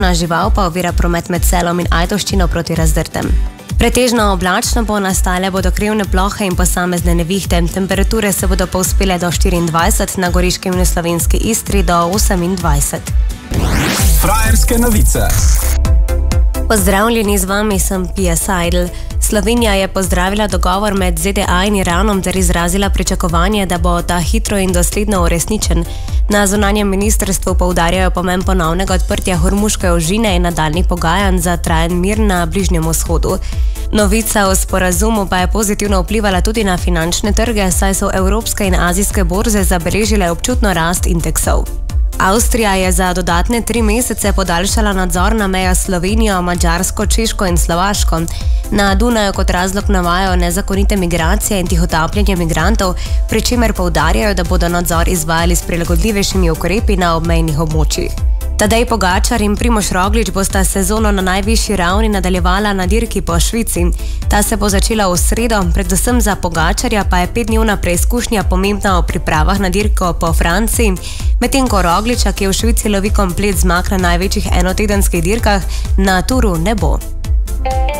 žival pa ovira promet med Selom in Ajdovščino proti Razdrtem. Pretežno oblačno bo, nastale bodo krivne plohe in posamezne nevihte. Temperature se bodo povzpele do 24, na Goriškem in v slovenski Istri do 28. Frajerske novice. Pozdravljeni, z vami sem Pia Seidel. Slovenija je pozdravila dogovor med ZDA in Iranom ter izrazila pričakovanje, da bo ta hitro in dosledno uresničen. Na zunanjem ministrstvu poudarjajo pomen ponovnega odprtja Hormuške ožine in nadaljnjih pogajanj za trajen mir na Bližnjem vzhodu. Novica o sporazumu pa je pozitivno vplivala tudi na finančne trge, saj so evropske in azijske borze zabeležile občutno rast indeksov. Avstrija je za dodatne 3 mesece podaljšala nadzor na mejo s Slovenijo, Madžarsko, Češko in Slovaško. Na Dunaju kot razlog navajajo nezakonite migracije in tihotapljanje migrantov, pri čemer poudarjajo, da bodo nadzor izvajali s prilagodljivejšimi ukrepi na obmejnih območjih. Tadej Pogačar in Primož Roglič bosta sezono na najvišji ravni nadaljevala na dirki po Švici. Ta se bo začela v sredo, predvsem za Pogačarja pa je 5-dnevna preizkušnja pomembna o pripravah na dirko po Franciji, medtem ko Rogliča, ki v Švici lovi komplet zmag na največjih enotedenskih dirkah, na Turu ne bo.